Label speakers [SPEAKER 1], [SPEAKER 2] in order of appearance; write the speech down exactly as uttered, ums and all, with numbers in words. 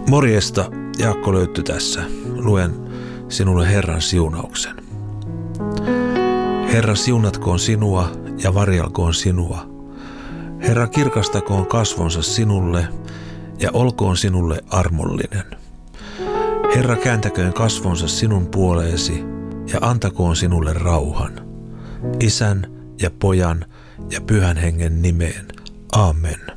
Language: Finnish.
[SPEAKER 1] Morjesta, Jaakko Löytty tässä. Luen sinulle Herran siunauksen. Herra siunatkoon sinua ja varjelkoon sinua. Herra kirkastakoon kasvonsa sinulle ja olkoon sinulle armollinen. Herra kääntäköön kasvonsa sinun puoleesi ja antakoon sinulle rauhan. Isän ja Pojan ja Pyhän Hengen nimeen. Amen.